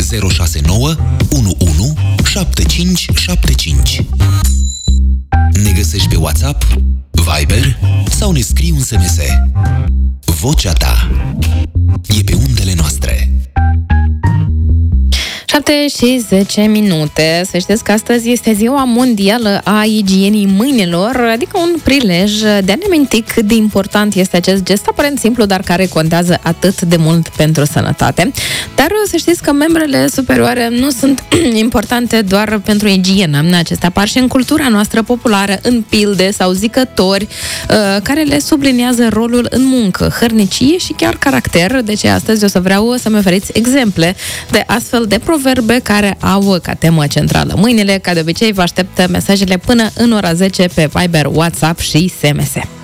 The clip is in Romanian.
069 11 7575. Ne găsești pe WhatsApp, Viber sau ne scrii un SMS. Vocea ta e pe undele noastre. 7:10. Să știți că astăzi este Ziua Mondială a Igienii Mâinilor, adică un prilej de a ne aminti cât de important este acest gest aparent simplu, dar care contează atât de mult pentru sănătate. Dar să știți că membrele superioare nu sunt importante doar pentru igienă. Acestea apar și în cultura noastră populară, în pilde sau zicători care le subliniază rolul în muncă, hărnicie și chiar caracter. Deci astăzi o să vreau să-mi oferiți exemple de astfel de proverbe care au ca temă centrală mâinile. Ca de obicei, vă aștept mesajele până în ora 10 pe Viber, WhatsApp și SMS.